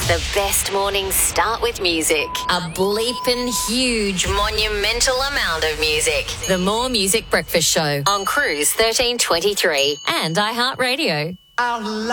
The best mornings start with music. A bleeping huge, monumental amount of music. The More Music Breakfast Show on Cruise 1323 and iHeartRadio.